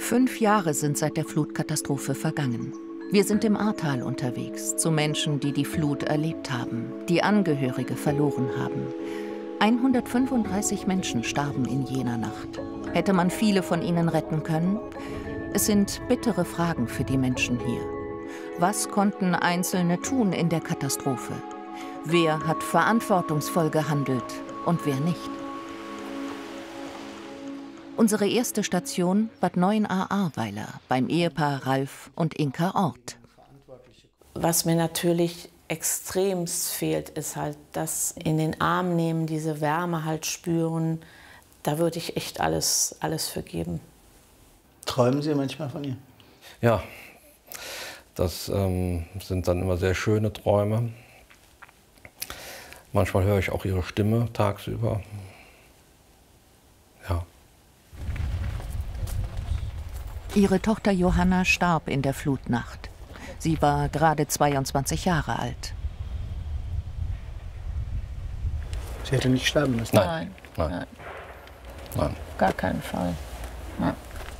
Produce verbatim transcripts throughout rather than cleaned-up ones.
Fünf Jahre sind seit der Flutkatastrophe vergangen. Wir sind im Ahrtal unterwegs, zu Menschen, die die Flut erlebt haben, die Angehörige verloren haben. hundertfünfunddreißig Menschen starben in jener Nacht. Hätte man viele von ihnen retten können? Es sind bittere Fragen für die Menschen hier. Was konnten Einzelne tun in der Katastrophe? Wer hat verantwortungsvoll gehandelt und wer nicht? Unsere erste Station Bad Neuenahr-Ahrweiler beim Ehepaar Ralf und Inka Orth. Was mir natürlich extremst fehlt, ist halt das in den Arm nehmen, diese Wärme halt spüren. Da würde ich echt alles, alles für geben. Träumen Sie manchmal von ihr? Ja, das ähm, sind dann immer sehr schöne Träume. Manchmal höre ich auch ihre Stimme tagsüber. Ja. Ihre Tochter Johanna starb in der Flutnacht. Sie war gerade zweiundzwanzig Jahre alt. Sie hätte nicht sterben müssen? Nein. Nein. Nein. Nein. Nein. Gar keinen Fall. Nein.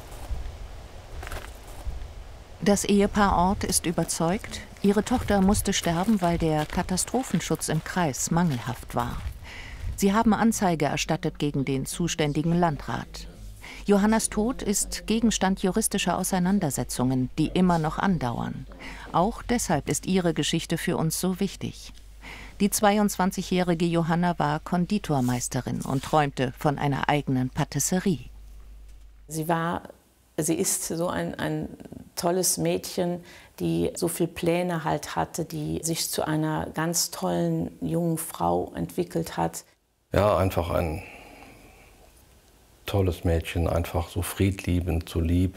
Das Ehepaar Orth ist überzeugt, ihre Tochter musste sterben, weil der Katastrophenschutz im Kreis mangelhaft war. Sie haben Anzeige erstattet gegen den zuständigen Landrat. Johannas Tod ist Gegenstand juristischer Auseinandersetzungen, die immer noch andauern. Auch deshalb ist ihre Geschichte für uns so wichtig. Die zweiundzwanzigjährige Johanna war Konditormeisterin und träumte von einer eigenen Patisserie. Sie war, sie ist so ein, ein tolles Mädchen, die so viele Pläne halt hatte, die sich zu einer ganz tollen jungen Frau entwickelt hat. Ja, einfach ein tolles Mädchen, einfach so friedliebend, so lieb.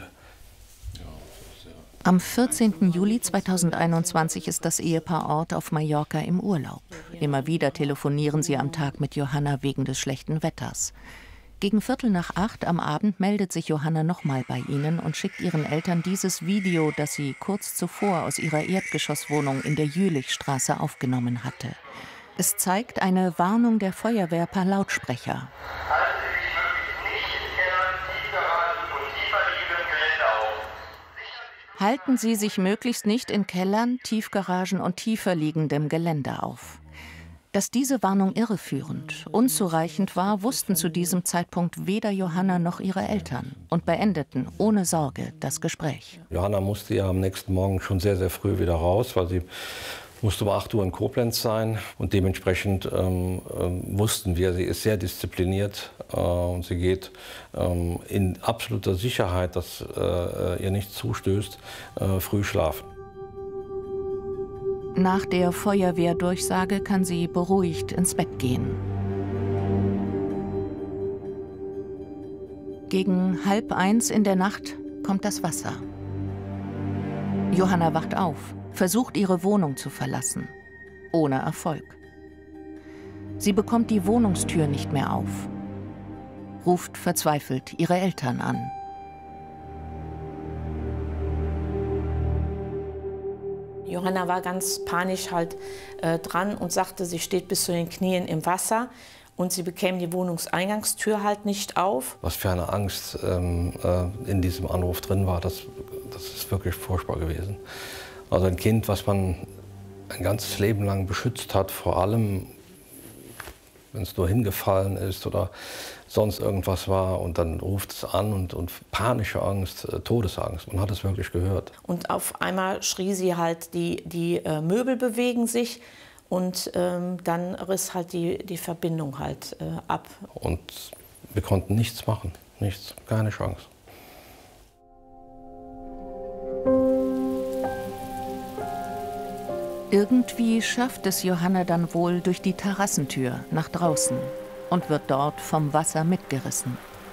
Am vierzehnten Juli zweitausendeinundzwanzig ist das Ehepaar Orth auf Mallorca im Urlaub. Immer wieder telefonieren sie am Tag mit Johanna wegen des schlechten Wetters. Gegen Viertel nach acht am Abend meldet sich Johanna nochmal bei ihnen und schickt ihren Eltern dieses Video, das sie kurz zuvor aus ihrer Erdgeschosswohnung in der Jülichstraße aufgenommen hatte. Es zeigt eine Warnung der Feuerwehr per Lautsprecher. Halten Sie sich möglichst nicht in Kellern, Tiefgaragen und tiefer liegendem Gelände auf. Dass diese Warnung irreführend, unzureichend war, wussten zu diesem Zeitpunkt weder Johanna noch ihre Eltern und beendeten ohne Sorge das Gespräch. Johanna musste ja am nächsten Morgen schon sehr, sehr früh wieder raus, weil sie musste um acht Uhr in Koblenz sein. Und dementsprechend ähm, äh, wussten wir, sie ist sehr diszipliniert äh, und sie geht ähm, in absoluter Sicherheit, dass äh, ihr nichts zustößt, äh, früh schlafen. Nach der Feuerwehrdurchsage kann sie beruhigt ins Bett gehen. Gegen halb eins in der Nacht kommt das Wasser. Johanna wacht auf, versucht ihre Wohnung zu verlassen. Ohne Erfolg. Sie bekommt die Wohnungstür nicht mehr auf. Ruft verzweifelt ihre Eltern an. Johanna war ganz panisch halt äh, dran und sagte, sie steht bis zu den Knien im Wasser und sie bekäme die Wohnungseingangstür halt nicht auf. Was für eine Angst ähm, äh, in diesem Anruf drin war, das, das ist wirklich furchtbar gewesen. Also ein Kind, was man ein ganzes Leben lang beschützt hat, vor allem wenn es nur hingefallen ist oder sonst irgendwas war und dann ruft es an und, und panische Angst, äh, Todesangst, man hat es wirklich gehört. Und auf einmal schrie sie halt, die, die äh, Möbel bewegen sich und ähm, dann riss halt die, die Verbindung halt äh, ab. Und wir konnten nichts machen, nichts, keine Chance. Irgendwie schafft es Johanna dann wohl durch die Terrassentür nach draußen und wird dort vom Wasser mitgerissen.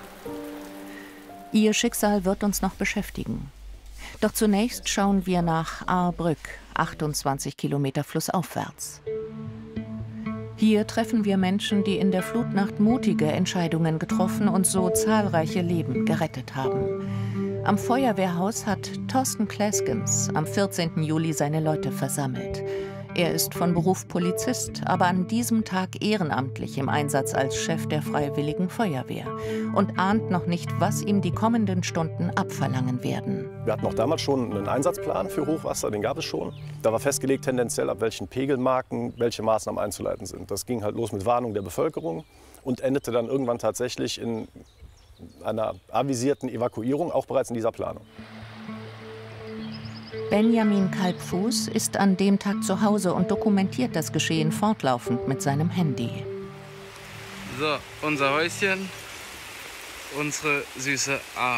Ihr Schicksal wird uns noch beschäftigen. Doch zunächst schauen wir nach Ahrbrück, achtundzwanzig Kilometer flussaufwärts. Hier treffen wir Menschen, die in der Flutnacht mutige Entscheidungen getroffen und so zahlreiche Leben gerettet haben. Am Feuerwehrhaus hat Thorsten Kläskens am vierzehnten Juli seine Leute versammelt. Er ist von Beruf Polizist, aber an diesem Tag ehrenamtlich im Einsatz als Chef der Freiwilligen Feuerwehr und ahnt noch nicht, was ihm die kommenden Stunden abverlangen werden. Wir hatten auch damals schon einen Einsatzplan für Hochwasser, den gab es schon. Da war festgelegt tendenziell, ab welchen Pegelmarken welche Maßnahmen einzuleiten sind. Das ging halt los mit Warnung der Bevölkerung und endete dann irgendwann tatsächlich in einer avisierten Evakuierung, auch bereits in dieser Planung. Benjamin Kalbfuß ist an dem Tag zu Hause und dokumentiert das Geschehen fortlaufend mit seinem Handy. So, unser Häuschen, unsere süße A.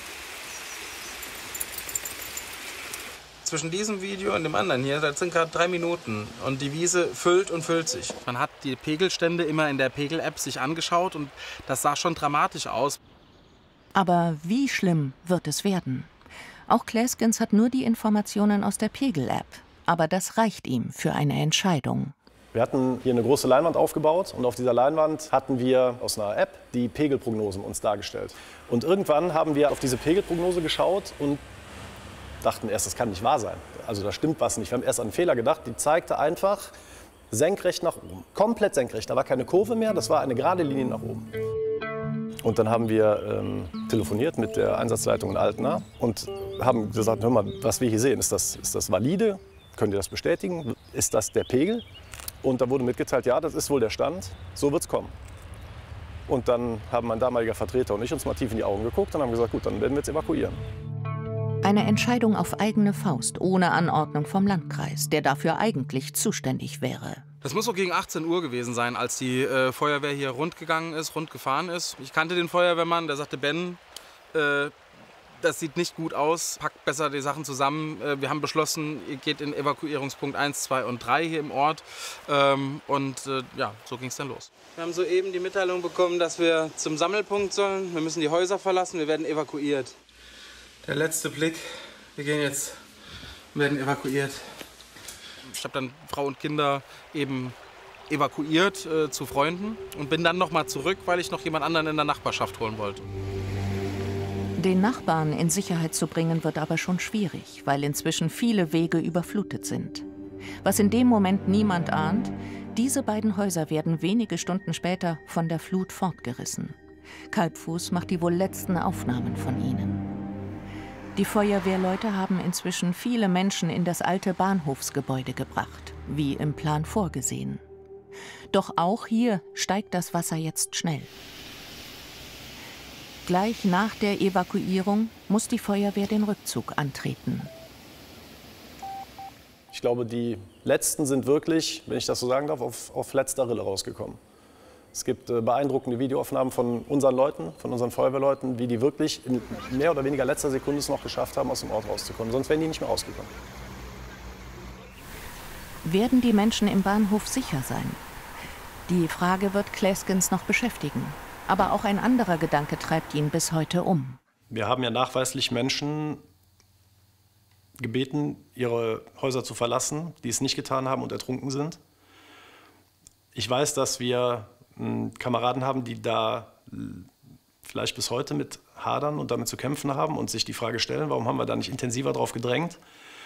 Zwischen diesem Video und dem anderen hier, das sind gerade drei Minuten und die Wiese füllt und füllt sich. Man hat die Pegelstände immer in der Pegel-App sich angeschaut und das sah schon dramatisch aus. Aber wie schlimm wird es werden? Auch Cleskens hat nur die Informationen aus der Pegel-App. Aber das reicht ihm für eine Entscheidung. Wir hatten hier eine große Leinwand aufgebaut und auf dieser Leinwand hatten wir aus einer App die Pegelprognosen uns dargestellt. Und irgendwann haben wir auf diese Pegelprognose geschaut und dachten erst, das kann nicht wahr sein. Also da stimmt was nicht. Wir haben erst an einen Fehler gedacht. Die zeigte einfach senkrecht nach oben. Komplett senkrecht. Da war keine Kurve mehr, das war eine gerade Linie nach oben. Und dann haben wir ähm, telefoniert mit der Einsatzleitung in Altena und haben gesagt, hör mal, was wir hier sehen, ist das, ist das valide? Könnt ihr das bestätigen? Ist das der Pegel? Und da wurde mitgeteilt, ja, das ist wohl der Stand, so wird es kommen. Und dann haben mein damaliger Vertreter und ich uns mal tief in die Augen geguckt und haben gesagt, gut, dann werden wir jetzt evakuieren. Eine Entscheidung auf eigene Faust, ohne Anordnung vom Landkreis, der dafür eigentlich zuständig wäre. Das muss so gegen achtzehn Uhr gewesen sein, als die äh, Feuerwehr hier rund gegangen ist, rund gefahren ist. Ich kannte den Feuerwehrmann, der sagte, Ben, äh, das sieht nicht gut aus, packt besser die Sachen zusammen. Äh, wir haben beschlossen, ihr geht in Evakuierungspunkt eins, zwei und drei hier im Ort. Ähm, und äh, ja, so ging es dann los. Wir haben soeben die Mitteilung bekommen, dass wir zum Sammelpunkt sollen. Wir müssen die Häuser verlassen, wir werden evakuiert. Der letzte Blick, wir gehen jetzt, werden evakuiert. Ich habe dann Frau und Kinder eben evakuiert äh, zu Freunden und bin dann noch mal zurück, weil ich noch jemand anderen in der Nachbarschaft holen wollte. Den Nachbarn in Sicherheit zu bringen, wird aber schon schwierig, weil inzwischen viele Wege überflutet sind. Was in dem Moment niemand ahnt, diese beiden Häuser werden wenige Stunden später von der Flut fortgerissen. Kalbfuß macht die wohl letzten Aufnahmen von ihnen. Die Feuerwehrleute haben inzwischen viele Menschen in das alte Bahnhofsgebäude gebracht, wie im Plan vorgesehen. Doch auch hier steigt das Wasser jetzt schnell. Gleich nach der Evakuierung muss die Feuerwehr den Rückzug antreten. Ich glaube, die Letzten sind wirklich, wenn ich das so sagen darf, auf, auf letzter Rille rausgekommen. Es gibt äh, beeindruckende Videoaufnahmen von unseren Leuten, von unseren Feuerwehrleuten, wie die wirklich in mehr oder weniger letzter Sekunde es noch geschafft haben, aus dem Ort rauszukommen. Sonst wären die nicht mehr rausgekommen. Werden die Menschen im Bahnhof sicher sein? Die Frage wird Cleskens noch beschäftigen. Aber auch ein anderer Gedanke treibt ihn bis heute um. Wir haben ja nachweislich Menschen gebeten, ihre Häuser zu verlassen, die es nicht getan haben und ertrunken sind. Ich weiß, dass wir äh, Kameraden haben, die da äh, vielleicht bis heute mit hadern und damit zu kämpfen haben und sich die Frage stellen, warum haben wir da nicht intensiver drauf gedrängt?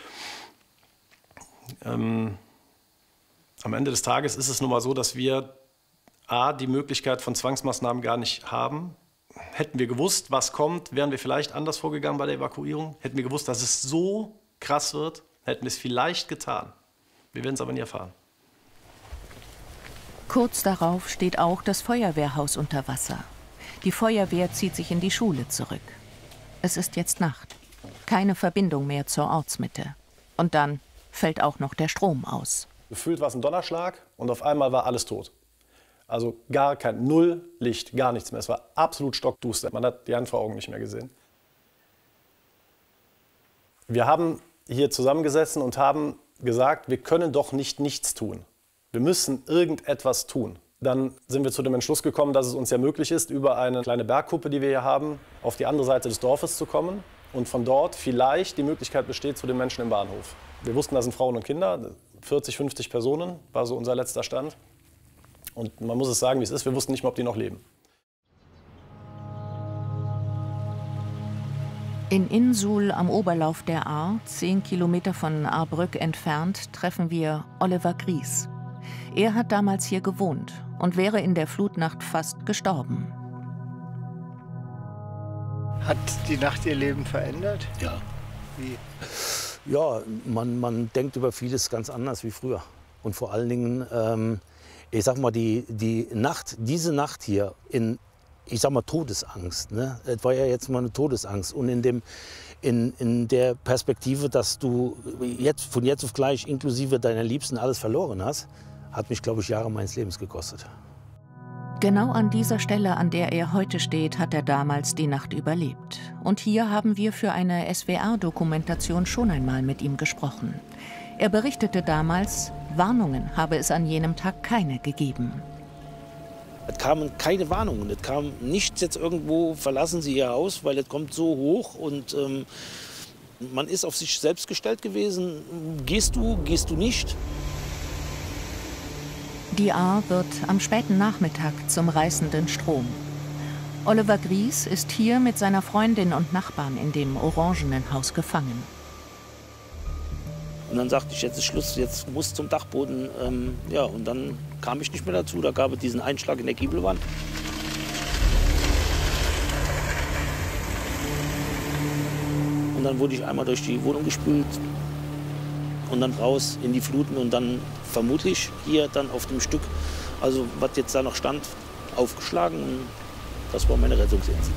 Ähm, am Ende des Tages ist es nun mal so, dass wir A, die Möglichkeit von Zwangsmaßnahmen gar nicht haben. Hätten wir gewusst, was kommt, wären wir vielleicht anders vorgegangen bei der Evakuierung. Hätten wir gewusst, dass es so krass wird, hätten wir es vielleicht getan. Wir werden es aber nie erfahren. Kurz darauf steht auch das Feuerwehrhaus unter Wasser. Die Feuerwehr zieht sich in die Schule zurück. Es ist jetzt Nacht. Keine Verbindung mehr zur Ortsmitte. Und dann fällt auch noch der Strom aus. Gefühlt war es ein Donnerschlag und auf einmal war alles tot. Also gar kein Null Licht, gar nichts mehr. Es war absolut stockduster. Man hat die Hand vor Augen nicht mehr gesehen. Wir haben hier zusammengesessen und haben gesagt, wir können doch nicht nichts tun. Wir müssen irgendetwas tun. Dann sind wir zu dem Entschluss gekommen, dass es uns ja möglich ist, über eine kleine Bergkuppe, die wir hier haben, auf die andere Seite des Dorfes zu kommen und von dort vielleicht die Möglichkeit besteht zu den Menschen im Bahnhof. Wir wussten, das sind Frauen und Kinder, vierzig, fünfzig Personen, war so unser letzter Stand. Und man muss es sagen, wie es ist, wir wussten nicht mehr, ob die noch leben. In Insul am Oberlauf der Ahr, zehn Kilometer von Ahrbrück entfernt, treffen wir Oliver Gries. Er hat damals hier gewohnt und wäre in der Flutnacht fast gestorben. Hat die Nacht Ihr Leben verändert? Ja. Wie? Ja, man, man denkt über vieles ganz anders wie früher. Und vor allen Dingen, ähm, ich sag mal, die, die Nacht, diese Nacht hier in, ich sag mal, Todesangst. Ne? Es war ja jetzt mal eine Todesangst. Und in, dem, in, in der Perspektive, dass du jetzt, von jetzt auf gleich inklusive deiner Liebsten alles verloren hast, hat mich, glaube ich, Jahre meines Lebens gekostet. Genau an dieser Stelle, an der er heute steht, hat er damals die Nacht überlebt. Und hier haben wir für eine S W R-Dokumentation schon einmal mit ihm gesprochen. Er berichtete damals, Warnungen habe es an jenem Tag keine gegeben. Es kamen keine Warnungen, es kam nichts jetzt irgendwo, verlassen Sie Ihr Haus, weil es kommt so hoch und ähm, man ist auf sich selbst gestellt gewesen. Gehst du, gehst du nicht? Die Ahr wird am späten Nachmittag zum reißenden Strom. Oliver Gries ist hier mit seiner Freundin und Nachbarn in dem orangenen Haus gefangen. Und dann sagte ich, jetzt ist Schluss, jetzt muss zum Dachboden. Ähm, ja, und dann kam ich nicht mehr dazu. Da gab es diesen Einschlag in der Giebelwand. Und dann wurde ich einmal durch die Wohnung gespült und dann raus in die Fluten und dann vermutlich hier dann auf dem Stück, also was jetzt da noch stand, aufgeschlagen. Und das war meine Rettungsinsel.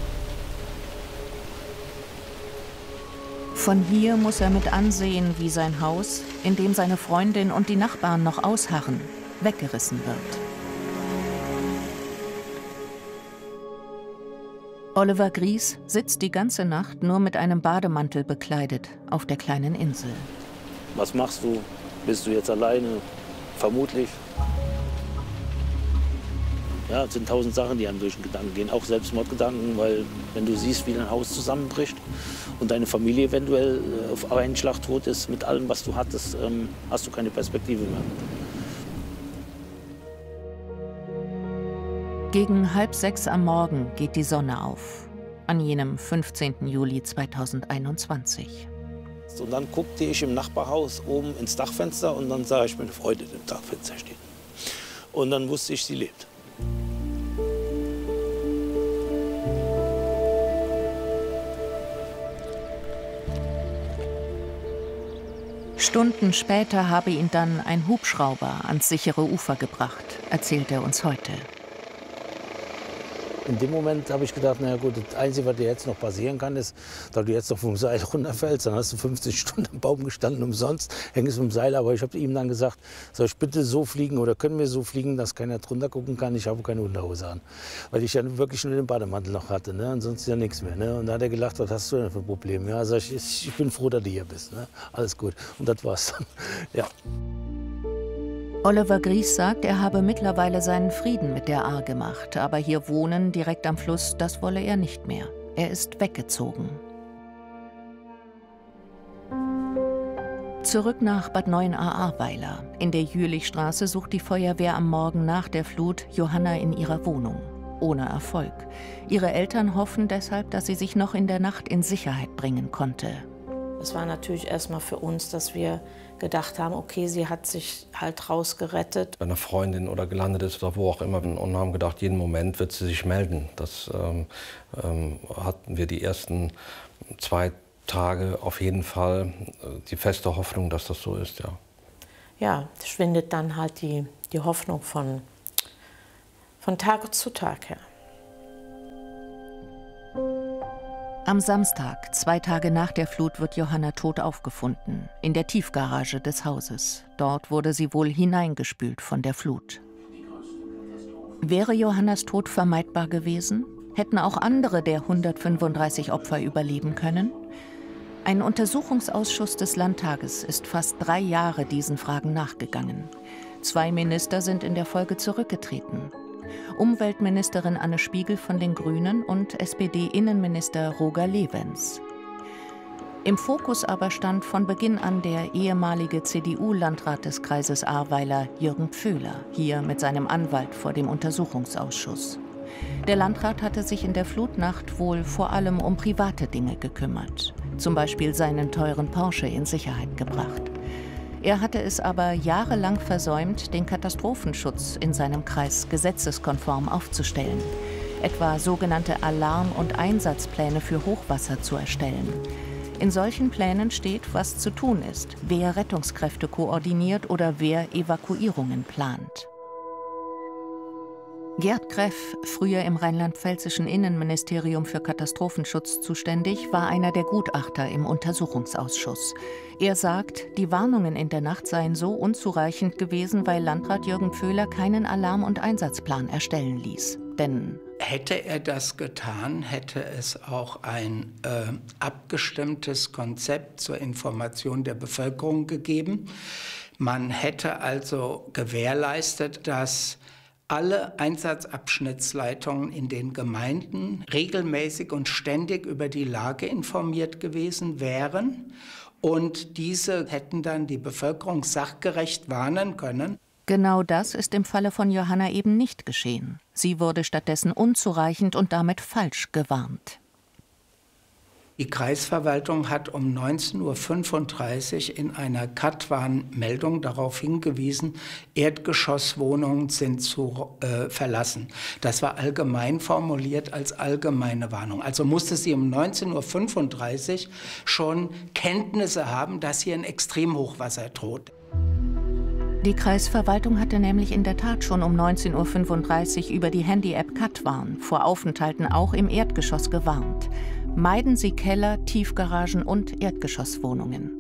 Von hier muss er mit ansehen, wie sein Haus, in dem seine Freundin und die Nachbarn noch ausharren, weggerissen wird. Oliver Gries sitzt die ganze Nacht nur mit einem Bademantel bekleidet auf der kleinen Insel. Was machst du? Bist du jetzt alleine? Vermutlich. Ja, es sind tausend Sachen, die einem durch den Gedanken gehen. Auch Selbstmordgedanken, weil wenn du siehst, wie dein Haus zusammenbricht und deine Familie eventuell auf einen Schlag tot ist, mit allem, was du hattest, ähm, hast du keine Perspektive mehr. Gegen halb sechs am Morgen geht die Sonne auf, an jenem fünfzehnten Juli zweitausendeinundzwanzig. Und dann guckte ich im Nachbarhaus oben ins Dachfenster und dann sah ich meine Freundin im Dachfenster stehen. Und dann wusste ich, sie lebt. Stunden später habe ihn dann ein Hubschrauber ans sichere Ufer gebracht, erzählt er uns heute. In dem Moment habe ich gedacht, na gut, das Einzige, was dir jetzt noch passieren kann, ist, dass du jetzt noch vom Seil runterfällst. Dann hast du fünfzig Stunden am Baum gestanden umsonst, hängst vom Seil. Aber ich habe ihm dann gesagt, soll ich bitte so fliegen oder können wir so fliegen, dass keiner drunter gucken kann. Ich habe keine Unterhose an. Weil ich ja wirklich nur den Bademantel noch hatte, ne? Und sonst ja nichts mehr. Ne? Und da hat er gelacht, was hast du denn für ein Problem? Ja, sag ich, ich bin froh, dass du hier bist. Ne? Alles gut. Und das war's dann. Ja. Oliver Gries sagt, er habe mittlerweile seinen Frieden mit der Ahr gemacht, aber hier wohnen, direkt am Fluss, das wolle er nicht mehr. Er ist weggezogen. Zurück nach Bad Neuenahr-Ahrweiler. In der Jülichstraße sucht die Feuerwehr am Morgen nach der Flut Johanna in ihrer Wohnung. Ohne Erfolg. Ihre Eltern hoffen deshalb, dass sie sich noch in der Nacht in Sicherheit bringen konnte. Es war natürlich erstmal für uns, dass wir gedacht haben, okay, sie hat sich halt rausgerettet. Bei einer Freundin oder gelandet ist oder wo auch immer. Und haben gedacht, jeden Moment wird sie sich melden. Das ähm, ähm, hatten wir die ersten zwei Tage auf jeden Fall die feste Hoffnung, dass das so ist, ja. Ja, schwindet dann halt die, die Hoffnung von, von Tag zu Tag her. Am Samstag, zwei Tage nach der Flut, wird Johanna tot aufgefunden, in der Tiefgarage des Hauses. Dort wurde sie wohl hineingespült von der Flut. Wäre Johannas Tod vermeidbar gewesen? Hätten auch andere der hundertfünfunddreißig Opfer überleben können? Ein Untersuchungsausschuss des Landtages ist fast drei Jahre diesen Fragen nachgegangen. Zwei Minister sind in der Folge zurückgetreten. Umweltministerin Anne Spiegel von den Grünen und S P D-Innenminister Roger Lewens. Im Fokus aber stand von Beginn an der ehemalige C D U-Landrat des Kreises Ahrweiler Jürgen Pföhler, hier mit seinem Anwalt vor dem Untersuchungsausschuss. Der Landrat hatte sich in der Flutnacht wohl vor allem um private Dinge gekümmert, zum Beispiel seinen teuren Porsche in Sicherheit gebracht. Er hatte es aber jahrelang versäumt, den Katastrophenschutz in seinem Kreis gesetzeskonform aufzustellen, etwa sogenannte Alarm- und Einsatzpläne für Hochwasser zu erstellen. In solchen Plänen steht, was zu tun ist, wer Rettungskräfte koordiniert oder wer Evakuierungen plant. Gerd Greff, früher im rheinland-pfälzischen Innenministerium für Katastrophenschutz zuständig, war einer der Gutachter im Untersuchungsausschuss. Er sagt, die Warnungen in der Nacht seien so unzureichend gewesen, weil Landrat Jürgen Pföhler keinen Alarm- und Einsatzplan erstellen ließ. Denn hätte er das getan, hätte es auch ein äh, abgestimmtes Konzept zur Information der Bevölkerung gegeben. Man hätte also gewährleistet, dass alle Einsatzabschnittsleitungen in den Gemeinden regelmäßig und ständig über die Lage informiert gewesen wären. Und diese hätten dann die Bevölkerung sachgerecht warnen können. Genau das ist im Falle von Johanna eben nicht geschehen. Sie wurde stattdessen unzureichend und damit falsch gewarnt. Die Kreisverwaltung hat um neunzehn Uhr fünfunddreißig in einer Katwan-Meldung darauf hingewiesen, Erdgeschosswohnungen sind zu äh, verlassen. Das war allgemein formuliert als allgemeine Warnung. Also musste sie um neunzehn Uhr fünfunddreißig schon Kenntnisse haben, dass hier ein Extremhochwasser droht. Die Kreisverwaltung hatte nämlich in der Tat schon um neunzehn Uhr fünfunddreißig über die Handy-App Katwan vor Aufenthalten auch im Erdgeschoss gewarnt. Meiden Sie Keller, Tiefgaragen und Erdgeschosswohnungen.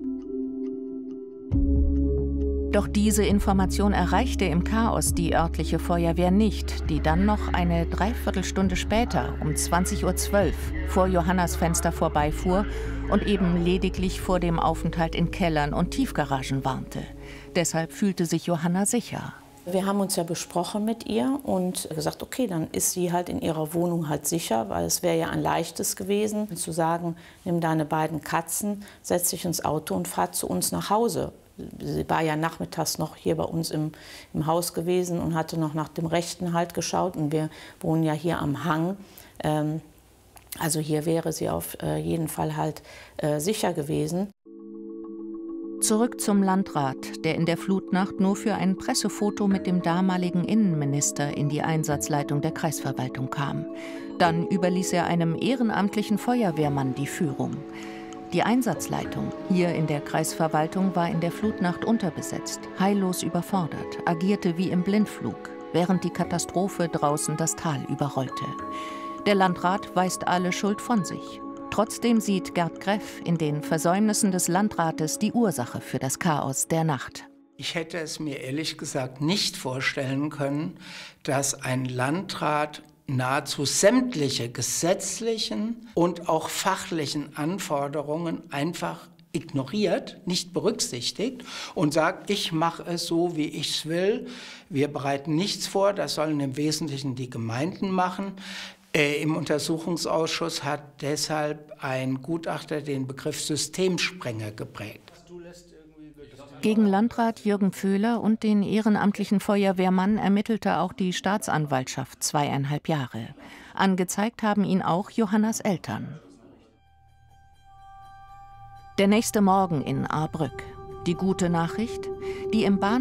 Doch diese Information erreichte im Chaos die örtliche Feuerwehr nicht, die dann noch eine Dreiviertelstunde später, um zwanzig Uhr zwölf, vor Johannas Fenster vorbeifuhr und eben lediglich vor dem Aufenthalt in Kellern und Tiefgaragen warnte. Deshalb fühlte sich Johanna sicher. Wir haben uns ja besprochen mit ihr und gesagt, okay, dann ist sie halt in ihrer Wohnung halt sicher, weil es wäre ja ein leichtes gewesen, zu sagen, nimm deine beiden Katzen, setz dich ins Auto und fahr zu uns nach Hause. Sie war ja nachmittags noch hier bei uns im, im Haus gewesen und hatte noch nach dem Rechten halt geschaut. Und wir wohnen ja hier am Hang. Ähm, also hier wäre sie auf äh, jeden Fall halt äh, sicher gewesen. Zurück zum Landrat, der in der Flutnacht nur für ein Pressefoto mit dem damaligen Innenminister in die Einsatzleitung der Kreisverwaltung kam. Dann überließ er einem ehrenamtlichen Feuerwehrmann die Führung. Die Einsatzleitung hier in der Kreisverwaltung war in der Flutnacht unterbesetzt, heillos überfordert, agierte wie im Blindflug, während die Katastrophe draußen das Tal überrollte. Der Landrat weist alle Schuld von sich. Trotzdem sieht Gerd Greff in den Versäumnissen des Landrates die Ursache für das Chaos der Nacht. Ich hätte es mir ehrlich gesagt nicht vorstellen können, dass ein Landrat nahezu sämtliche gesetzlichen und auch fachlichen Anforderungen einfach ignoriert, nicht berücksichtigt und sagt, ich mache es so, wie ich es will. Wir bereiten nichts vor, das sollen im Wesentlichen die Gemeinden machen. Äh, Im Untersuchungsausschuss hat deshalb ein Gutachter den Begriff Systemsprenger geprägt. Gegen Landrat Jürgen Pföhler und den ehrenamtlichen Feuerwehrmann ermittelte auch die Staatsanwaltschaft zweieinhalb Jahre. Angezeigt haben ihn auch Johannas Eltern. Der nächste Morgen in Ahrbrück. Die gute Nachricht: Die im Bahn